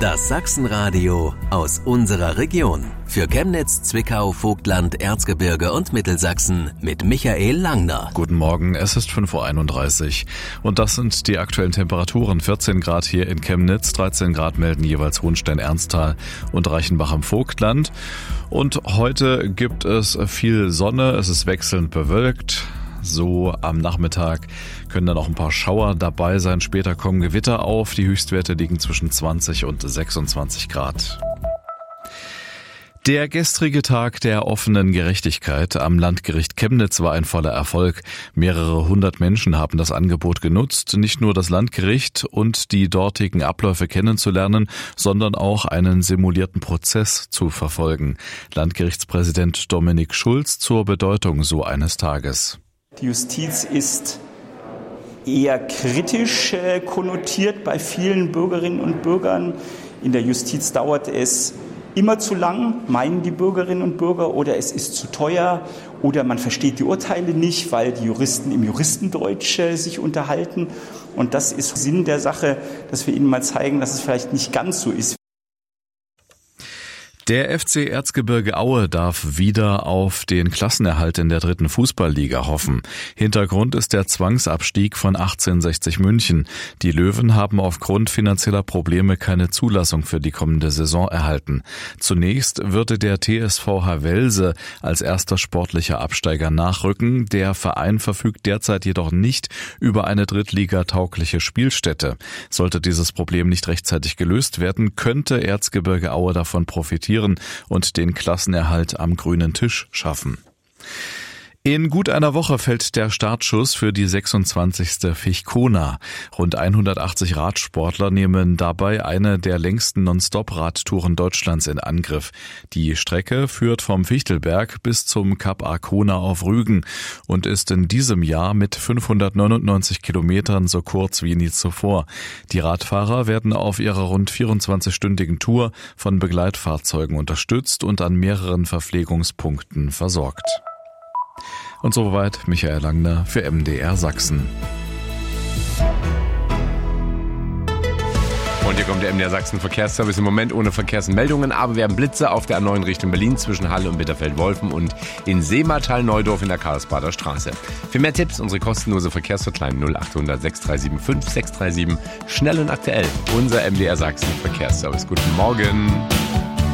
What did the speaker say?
Das Sachsenradio aus unserer Region. Für Chemnitz, Zwickau, Vogtland, Erzgebirge und Mittelsachsen mit Michael Langner. Guten Morgen, es ist 5.31 Uhr und das sind die aktuellen Temperaturen. 14 Grad hier in Chemnitz, 13 Grad melden jeweils Hohenstein-Ernsthal und Reichenbach im Vogtland. Und heute gibt es viel Sonne, es ist wechselnd bewölkt. So am Nachmittag können dann auch ein paar Schauer dabei sein. Später kommen Gewitter auf. Die Höchstwerte liegen zwischen 20 und 26 Grad. Der gestrige Tag der offenen Gerechtigkeit am Landgericht Chemnitz war ein voller Erfolg. Mehrere hundert Menschen haben das Angebot genutzt, nicht nur das Landgericht und die dortigen Abläufe kennenzulernen, sondern auch einen simulierten Prozess zu verfolgen. Landgerichtspräsident Dominik Schulz zur Bedeutung so eines Tages. Die Justiz ist eher kritisch konnotiert bei vielen Bürgerinnen und Bürgern. In der Justiz dauert es immer zu lang, meinen die Bürgerinnen und Bürger, oder es ist zu teuer oder man versteht die Urteile nicht, weil die Juristen im Juristendeutsch sich unterhalten. Und das ist Sinn der Sache, dass wir Ihnen mal zeigen, dass es vielleicht nicht ganz so ist. Der FC Erzgebirge Aue darf wieder auf den Klassenerhalt in der 3. Fußballliga hoffen. Hintergrund ist der Zwangsabstieg von 1860 München. Die Löwen haben aufgrund finanzieller Probleme keine Zulassung für die kommende Saison erhalten. Zunächst würde der TSV Havelse als erster sportlicher Absteiger nachrücken. Der Verein verfügt derzeit jedoch nicht über eine drittligataugliche Spielstätte. Sollte dieses Problem nicht rechtzeitig gelöst werden, könnte Erzgebirge Aue davon profitieren und den Klassenerhalt am grünen Tisch schaffen. In gut einer Woche fällt der Startschuss für die 26. Fichkona. Rund 180 Radsportler nehmen dabei eine der längsten Non-Stop-Radtouren Deutschlands in Angriff. Die Strecke führt vom Fichtelberg bis zum Kap Arkona auf Rügen und ist in diesem Jahr mit 599 Kilometern so kurz wie nie zuvor. Die Radfahrer werden auf ihrer rund 24-stündigen Tour von Begleitfahrzeugen unterstützt und an mehreren Verpflegungspunkten versorgt. Und soweit Michael Langner für MDR Sachsen. Und hier kommt der MDR Sachsen Verkehrsservice. Im Moment ohne Verkehrsmeldungen, aber wir haben Blitze auf der A9 Richtung Berlin zwischen Halle und Bitterfeld-Wolfen und in Seematal-Neudorf in der Karlsbader Straße. Für mehr Tipps unsere kostenlose Verkehrshotline 0800 6375 637. Schnell und aktuell. Unser MDR Sachsen Verkehrsservice. Guten Morgen.